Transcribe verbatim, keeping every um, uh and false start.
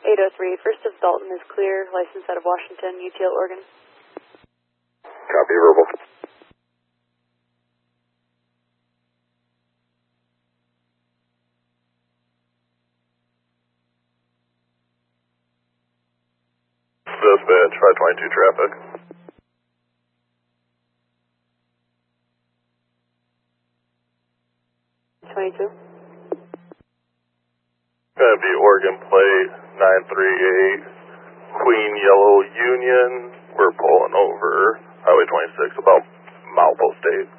eight oh three, First of Dalton is clear, license out of Washington, U T L, Oregon. Copy, verbal. Dispatch, five twenty-two traffic. twenty-two. Gonna be Oregon plate nine three eight, Queen Yellow Union. We're pulling over Highway twenty-six, about Malpo State.